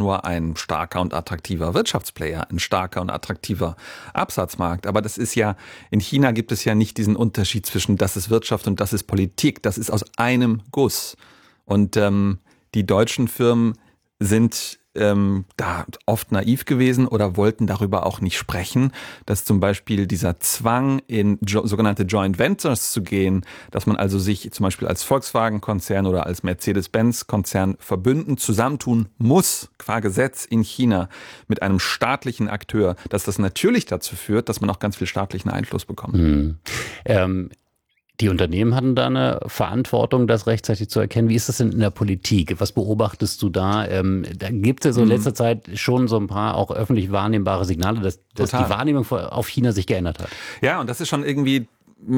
nur ein starker und attraktiver Wirtschaftsplayer, ein starker und attraktiver Absatzmarkt. Aber das ist ja, in China gibt es ja nicht diesen Unterschied zwischen das ist Wirtschaft und das ist Politik. Das ist aus einem Guss. Und die deutschen Firmen sind da oft naiv gewesen oder wollten darüber auch nicht sprechen, dass zum Beispiel dieser Zwang, in sogenannte Joint Ventures zu gehen, dass man also sich zum Beispiel als Volkswagen-Konzern oder als Mercedes-Benz-Konzern verbünden, zusammentun muss, qua Gesetz in China, mit einem staatlichen Akteur, dass das natürlich dazu führt, dass man auch ganz viel staatlichen Einfluss bekommt. Die Unternehmen hatten da eine Verantwortung, das rechtzeitig zu erkennen. Wie ist das denn in der Politik? Was beobachtest du da? Da gibt es ja so in letzter Zeit schon so ein paar auch öffentlich wahrnehmbare Signale, dass die Wahrnehmung auf China sich geändert hat. Ja, und das ist schon irgendwie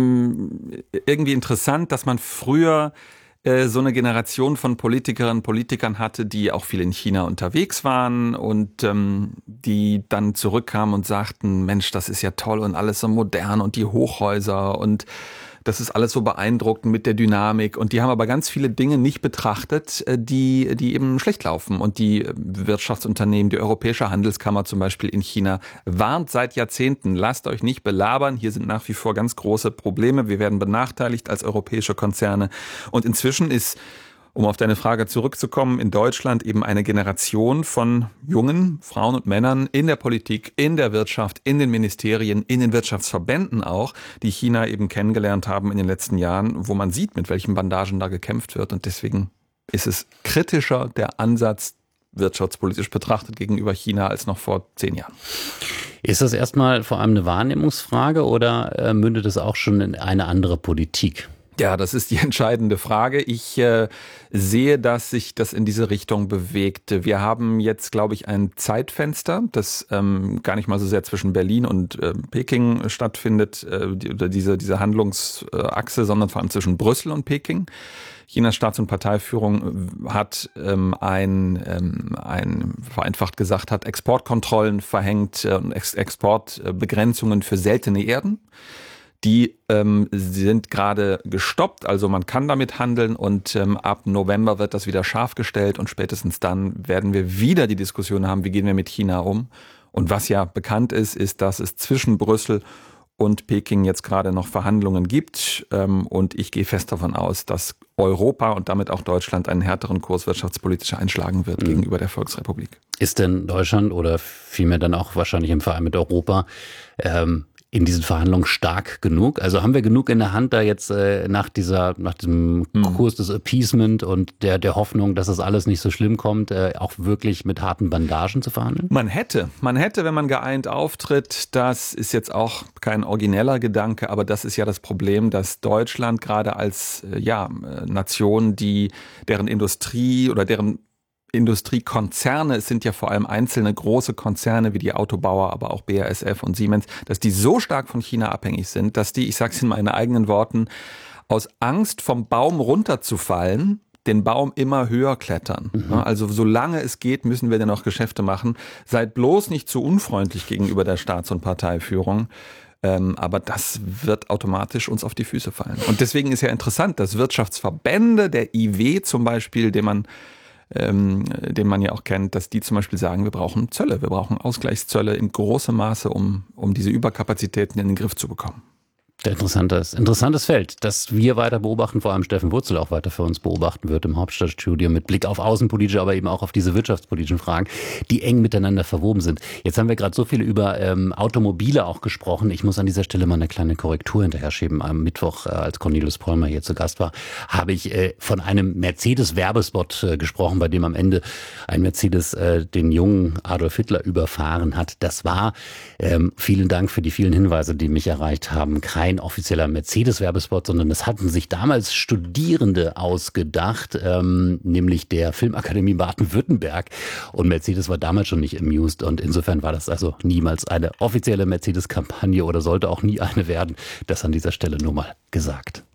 interessant, dass man früher so eine Generation von Politikerinnen und Politikern hatte, die auch viel in China unterwegs waren und die dann zurückkamen und sagten, Mensch, das ist ja toll und alles so modern und die Hochhäuser und das ist alles so beeindruckend mit der Dynamik. Und die haben aber ganz viele Dinge nicht betrachtet, die eben schlecht laufen. Und die Wirtschaftsunternehmen, die Europäische Handelskammer zum Beispiel in China, warnt seit Jahrzehnten, lasst euch nicht belabern. Hier sind nach wie vor ganz große Probleme. Wir werden benachteiligt als europäische Konzerne. Und inzwischen ist, um auf deine Frage zurückzukommen, in Deutschland eben eine Generation von jungen Frauen und Männern in der Politik, in der Wirtschaft, in den Ministerien, in den Wirtschaftsverbänden auch, die China eben kennengelernt haben in den letzten Jahren, wo man sieht, mit welchen Bandagen da gekämpft wird. Und deswegen ist es kritischer, der Ansatz wirtschaftspolitisch betrachtet gegenüber China als noch vor 10 Jahren. Ist das erstmal vor allem eine Wahrnehmungsfrage oder mündet es auch schon in eine andere Politik? Ja, das ist die entscheidende Frage. Ich sehe, dass sich das in diese Richtung bewegt. Wir haben jetzt, glaube ich, ein Zeitfenster, das gar nicht mal so sehr zwischen Berlin und Peking stattfindet, oder diese Handlungsachse, sondern vor allem zwischen Brüssel und Peking. Chinas Staats- und Parteiführung hat vereinfacht gesagt, hat Exportkontrollen verhängt, Exportbegrenzungen für seltene Erden. Die sind gerade gestoppt, also man kann damit handeln und ab November wird das wieder scharf gestellt und spätestens dann werden wir wieder die Diskussion haben, wie gehen wir mit China um. Und was ja bekannt ist, dass es zwischen Brüssel und Peking jetzt gerade noch Verhandlungen gibt und ich gehe fest davon aus, dass Europa und damit auch Deutschland einen härteren Kurs wirtschaftspolitisch einschlagen wird gegenüber der Volksrepublik. Ist denn Deutschland oder vielmehr dann auch wahrscheinlich im Verein mit Europa in diesen Verhandlungen stark genug? Also haben wir genug in der Hand, da jetzt nach diesem Kurs des Appeasement und der Hoffnung, dass das alles nicht so schlimm kommt, auch wirklich mit harten Bandagen zu verhandeln? Man hätte, wenn man geeint auftritt, das ist jetzt auch kein origineller Gedanke, aber das ist ja das Problem, dass Deutschland gerade als Nation, deren Industrie oder deren Industriekonzerne, es sind ja vor allem einzelne große Konzerne wie die Autobauer, aber auch BASF und Siemens, dass die so stark von China abhängig sind, dass die, ich sage es in meinen eigenen Worten, aus Angst vom Baum runterzufallen, den Baum immer höher klettern. Also solange es geht, müssen wir denn auch Geschäfte machen. Seid bloß nicht zu unfreundlich gegenüber der Staats- und Parteiführung. Aber das wird automatisch uns auf die Füße fallen. Und deswegen ist ja interessant, dass Wirtschaftsverbände, der IW zum Beispiel, den man ja auch kennt, dass die zum Beispiel sagen, wir brauchen Zölle, wir brauchen Ausgleichszölle in großem Maße, um diese Überkapazitäten in den Griff zu bekommen. Interessantes Feld, das wir weiter beobachten, vor allem Steffen Wurzel auch weiter für uns beobachten wird im Hauptstadtstudio mit Blick auf außenpolitische, aber eben auch auf diese wirtschaftspolitischen Fragen, die eng miteinander verwoben sind. Jetzt haben wir gerade so viel über Automobile auch gesprochen. Ich muss an dieser Stelle mal eine kleine Korrektur hinterher schieben. Am Mittwoch, als Cornelius Pollmer hier zu Gast war, habe ich von einem Mercedes-Werbespot gesprochen, bei dem am Ende ein Mercedes den jungen Adolf Hitler überfahren hat. Das war, vielen Dank für die vielen Hinweise, die mich erreicht haben, kein offizieller Mercedes-Werbespot, sondern das hatten sich damals Studierende ausgedacht, nämlich der Filmakademie Baden-Württemberg. Und Mercedes war damals schon nicht amused und insofern war das also niemals eine offizielle Mercedes-Kampagne oder sollte auch nie eine werden. Das an dieser Stelle nur mal gesagt.